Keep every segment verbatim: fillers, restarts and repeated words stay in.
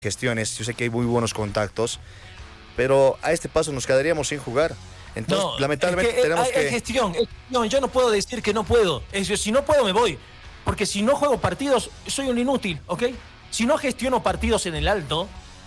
gestiones, yo sé que hay muy buenos contactos, pero a este paso nos quedaríamos sin jugar. Entonces, no, lamentablemente es que, tenemos es, que... Es gestión, es gestión, yo no puedo decir que no puedo. Es, si no puedo, me voy. Porque si no juego partidos, soy un inútil, ¿ok? Si no gestiono partidos en el alto,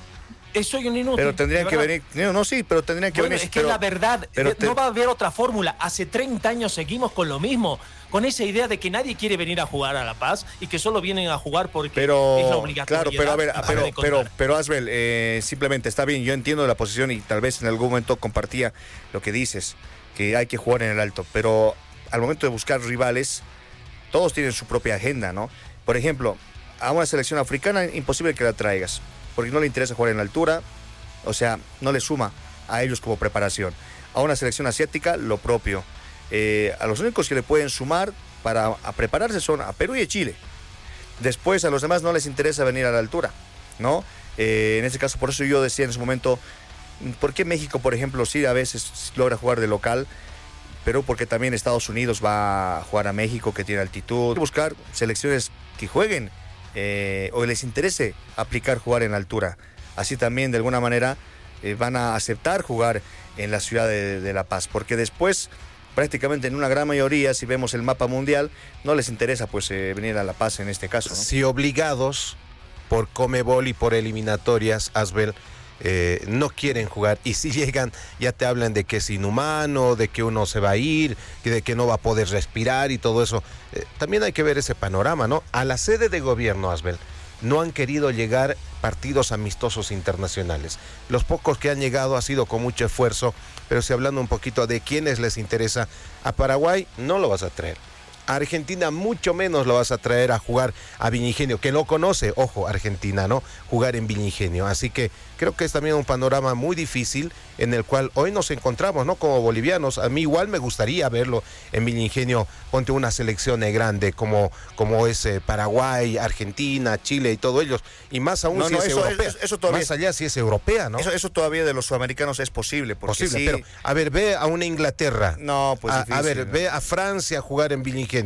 soy un inútil. Pero tendrían que venir... No, no, sí, pero tendrían que bueno, venir... es que pero, la verdad, pero te... no va a haber otra fórmula. Hace treinta años seguimos con lo mismo, con esa idea de que nadie quiere venir a jugar a La Paz y que solo vienen a jugar porque pero, es la obligatoriedad. Claro, pero a ver, pero, pero, pero Asbel, eh, simplemente está bien, yo entiendo la posición y tal vez en algún momento compartía lo que dices, que hay que jugar en el alto, pero al momento de buscar rivales, todos tienen su propia agenda, ¿no? Por ejemplo, a una selección africana imposible que la traigas, porque no le interesa jugar en la altura, o sea, no le suma a ellos como preparación. A una selección asiática, lo propio. Eh, a los únicos que le pueden sumar para a prepararse son a Perú y a Chile. Después a los demás no les interesa venir a la altura, ¿no? Eh, en ese caso, por eso yo decía en ese momento, ¿por qué México, por ejemplo, sí a veces logra jugar de local? Perú porque también Estados Unidos va a jugar a México, que tiene altitud. Hay que buscar selecciones que jueguen eh, o les interese aplicar jugar en altura. Así también, de alguna manera, eh, van a aceptar jugar en la ciudad de, de La Paz, porque después, prácticamente en una gran mayoría, si vemos el mapa mundial, no les interesa pues eh, venir a La Paz en este caso, ¿no? Si obligados por Conmebol y por eliminatorias, Asbel, eh, no quieren jugar, y si llegan, ya te hablan de que es inhumano, de que uno se va a ir, de que no va a poder respirar y todo eso. Eh, también hay que ver ese panorama, ¿no? A la sede de gobierno, Asbel, no han querido llegar partidos amistosos internacionales. Los pocos que han llegado ha sido con mucho esfuerzo, pero si hablando un poquito de quiénes les interesa, a Paraguay no lo vas a traer. A Argentina mucho menos lo vas a traer a jugar a Villingenio, que no conoce, ojo, Argentina, ¿no? Jugar en Villingenio. Así que creo que es también un panorama muy difícil en el cual hoy nos encontramos, ¿no? Como bolivianos. A mí igual me gustaría verlo en Villingenio, ponte una selección grande como, como es eh, Paraguay, Argentina, Chile y todos ellos. Y más aún no, si no, es eso, europea. Eso, eso todavía, más allá si es europea, ¿no? Eso, eso todavía de los sudamericanos es posible. Porque posible, sí... pero a ver, ve a una Inglaterra. No, pues a, difícil, a ver, ¿no? ve a Francia a jugar en Villingenio.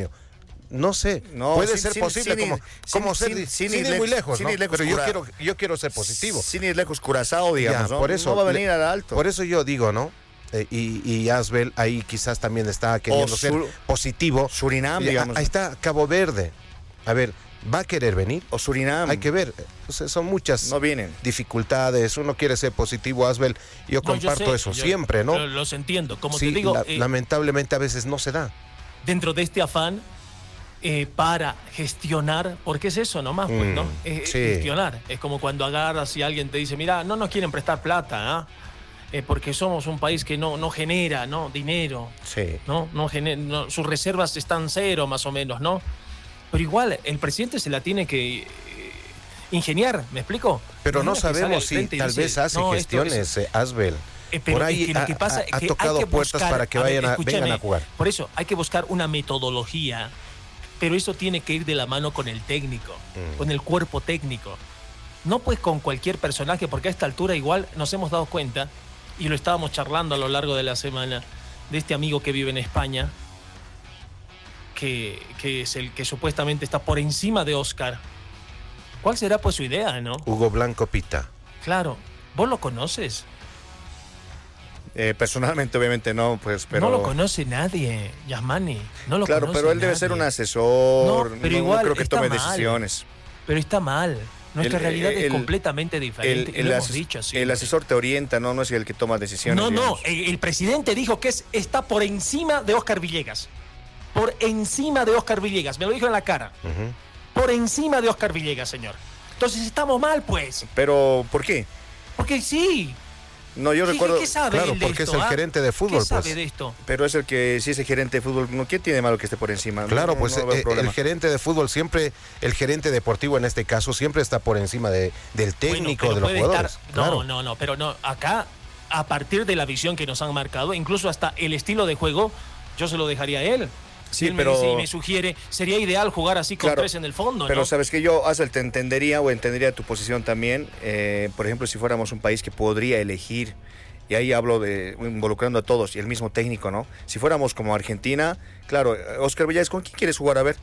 No sé, no, puede sin, ser sin, posible sin, como, sin, como sin, ser sin, sin ir muy lejos, sin ¿no? ir lejos, pero yo cura, quiero yo quiero ser positivo. Sin ir lejos, Curazao, digamos, ya, ¿no? Por eso, no va a venir al alto. Por eso yo digo, ¿no? Eh, y, y Asbel ahí quizás también está queriendo o ser sur, positivo. Surinam, digamos. Ahí está Cabo Verde. A ver, ¿va a querer venir? O Surinam. Hay que ver. O sea, son muchas no vienen. dificultades. Uno quiere ser positivo, Asbel. Yo no, comparto yo sé, yo, eso siempre, ¿no? Los entiendo. Como sí, te digo, la, eh, lamentablemente a veces no se da. Dentro de este afán eh, para gestionar, porque es eso nomás, pues, ¿no? Mm, es, sí. gestionar. Es como cuando agarras y alguien te dice, mira, no nos quieren prestar plata, ¿eh? Eh, porque somos un país que no, no genera, ¿no? Dinero. Sí. ¿No? No genera, no, sus reservas están cero, más o menos, ¿no? Pero igual, el presidente se la tiene que eh, ingeniar, ¿me explico? Pero no sabemos si tal dice, vez hace no, gestiones, es, eh, Asbel. Eh, pero por ahí es que lo que pasa ha, es que ha tocado hay que puertas buscar, para que vayan a, a, vengan a jugar. Por eso hay que buscar una metodología, pero eso tiene que ir de la mano con el técnico, mm. con el cuerpo técnico. No pues con cualquier personaje, porque a esta altura igual nos hemos dado cuenta, y lo estábamos charlando a lo largo de la semana, de este amigo que vive en España, que, que es el que supuestamente está por encima de Oscar. ¿Cuál será pues su idea, no? Hugo Blanco Pita. Claro, ¿vos lo conoces? Eh, personalmente, obviamente no, pues, pero... No lo conoce nadie, Yasmani. No lo claro, conoce pero él nadie. debe ser un asesor. No, pero no, igual no creo que tome mal. decisiones. Pero está mal. Nuestra el, realidad el, es completamente diferente. El, y el, lo el, hemos dicho, sí, el asesor te orienta, no, no es el que toma decisiones. No, digamos. no. El, el presidente dijo que es, está por encima de Oscar Villegas. Por encima de Oscar Villegas. Me lo dijo en la cara. Uh-huh. Por encima de Oscar Villegas, señor. Entonces estamos mal, pues. Pero, ¿por qué? Porque sí. No, yo ¿Qué, recuerdo... ¿Qué sabe claro, él de porque esto, es el ¿ah? gerente de fútbol, ¿Qué sabe pues? de esto? Pero es el que, si es el gerente de fútbol, ¿no? ¿Qué tiene de malo que esté por encima? Claro, no, pues no eh, el gerente de fútbol siempre, el gerente deportivo en este caso, siempre está por encima de, del técnico, bueno, de los jugadores. Estar, claro. No, no, no, pero no, acá, a partir de la visión que nos han marcado, incluso hasta el estilo de juego, yo se lo dejaría a él. Sí, él pero... me dice y me sugiere, sería ideal jugar así con claro, tres en el fondo, pero ¿no? sabes que yo, Asbel, te entendería o entendería tu posición también. Eh, por ejemplo, si fuéramos un país que podría elegir, y ahí hablo de involucrando a todos y el mismo técnico, ¿no? Si fuéramos como Argentina, claro, Oscar Villegas, ¿con quién quieres jugar? A ver,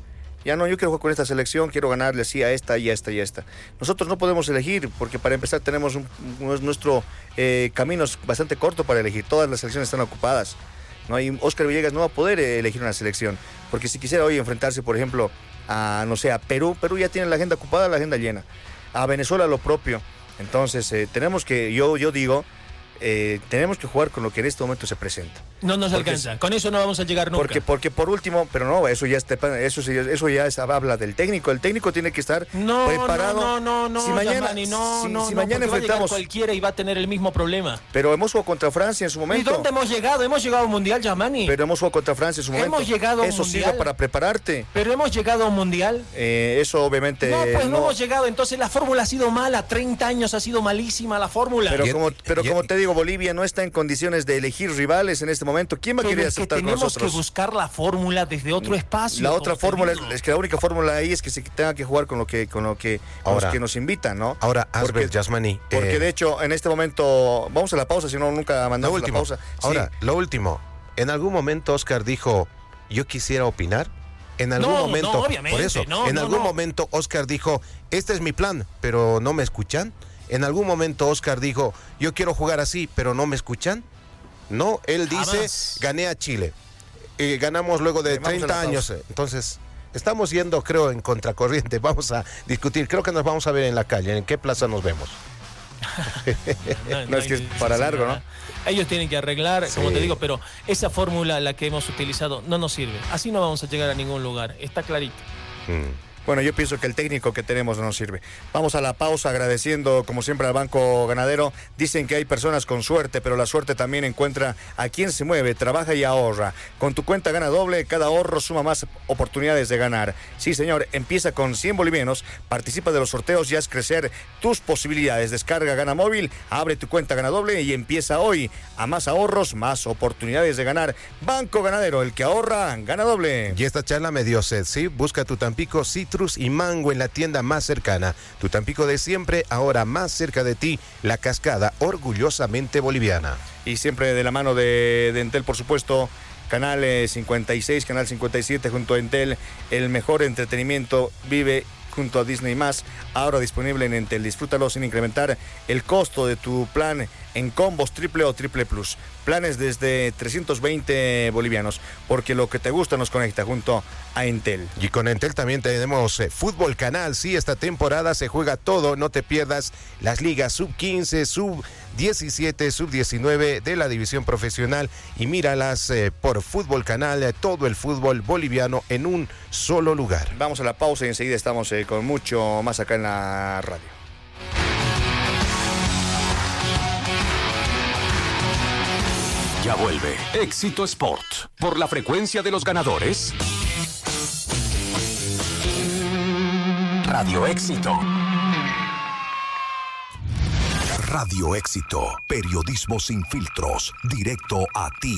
Ya no, yo quiero jugar con esta selección, quiero ganarle así a esta y a esta y a esta. Nosotros no podemos elegir, porque para empezar tenemos un, un, nuestro eh, camino es bastante corto para elegir. Todas las selecciones están ocupadas, ¿no? Y Oscar Villegas no va a poder elegir una selección, porque si quisiera hoy enfrentarse, por ejemplo, a, no sé, a Perú, Perú ya tiene la agenda ocupada, la agenda llena. A Venezuela lo propio. Entonces, eh, tenemos que, yo, yo digo, eh, tenemos que jugar con lo que en este momento se presenta. No nos Porque alcanza, con eso no vamos a llegar nunca. Porque, porque por último, pero no, eso ya está, eso, eso ya es, habla del técnico. El técnico tiene que estar no, preparado. No, no, no, si no, mañana, Yamani, no, si, no, si no, mañana enfrentamos enfrentamos cualquiera y va a tener el mismo problema. Pero hemos jugado contra Francia en su momento. ¿Y dónde hemos llegado? Hemos llegado a un mundial, Yamani. Pero hemos jugado contra Francia en su momento. Hemos llegado a un eso mundial. sirve para prepararte. Pero hemos llegado a un mundial. Eh, eso obviamente. No, pues no, no hemos llegado. Entonces la fórmula ha sido mala. treinta años ha sido malísima la fórmula. Pero Y- como, pero y- como te digo, Bolivia no está en condiciones de elegir rivales en este momento. ¿Quién va a Pero querer es que aceptar con tenemos nosotros? que buscar la fórmula desde otro espacio. La como otra te fórmula digo. es que la única fórmula ahí es que se tenga que jugar con lo que con lo que con Ahora- los que nos invitan, ¿no? Ahora, Porque- Asbel, Yasmani. Porque eh, de hecho, en este momento, vamos a la pausa, si no, nunca Lo mandamos la último. pausa. Sí. Ahora, lo último. En algún momento Oscar dijo, yo quisiera opinar. En algún No, momento, no, obviamente, por eso, no, en no, algún no. momento Oscar dijo, este es mi plan, pero no me escuchan. En algún momento Oscar dijo, yo quiero jugar así, pero no me escuchan. No, él dice, Jamás. gané a Chile. Eh, ganamos luego de Bien, vamos a treinta la años. pausa. Entonces, estamos yendo, creo, en contracorriente. Vamos a discutir. Creo que nos vamos a ver en la calle. ¿En qué plaza nos vemos? No, es que es hay- para sí, largo, nada. Ellos tienen que arreglar, como Sí. te digo, pero esa fórmula, la que hemos utilizado, no nos sirve. Así no vamos a llegar a ningún lugar. Está clarito. Mm. Bueno, yo pienso que el técnico que tenemos no nos sirve. Vamos a la pausa agradeciendo, como siempre, al Banco Ganadero. Dicen que hay personas con suerte, pero la suerte también encuentra a quien se mueve, trabaja y ahorra. Con tu cuenta Gana Doble, cada ahorro suma más oportunidades de ganar. Sí, señor, empieza con cien bolivianos, participa de los sorteos y haz crecer tus posibilidades. Descarga Gana Móvil, abre tu cuenta Gana Doble y empieza hoy. A más ahorros, más oportunidades de ganar. Banco Ganadero, el que ahorra, gana doble. Y esta charla me dio sed, ¿sí? Busca tu Tampico Citrus y Mango en la tienda más cercana. Tu Tampico de siempre, ahora más cerca de ti, La Cascada, orgullosamente boliviana. Y siempre de la mano de, de Entel, por supuesto. Canal eh, cincuenta y seis, Canal cincuenta y siete junto a Entel. El mejor entretenimiento vive junto a Disney más. Ahora disponible en Entel. Disfrútalo sin incrementar el costo de tu plan en combos triple o triple plus. Planes desde trescientos veinte bolivianos. Porque lo que te gusta nos conecta junto a Entel. Y con Entel también tenemos eh, Fútbol Canal. Sí, esta temporada se juega todo. No te pierdas las ligas sub quince, sub diecisiete, sub diecinueve de la división profesional. Y míralas eh, por Fútbol Canal. eh, todo el fútbol boliviano en un solo lugar. Vamos a la pausa y enseguida estamos eh, con mucho más acá en la radio. Ya vuelve Éxito Sport por la frecuencia de los ganadores. Radio Éxito. Radio Éxito, periodismo sin filtros, directo a ti.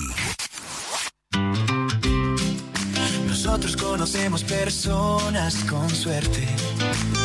Nosotros conocemos personas con suerte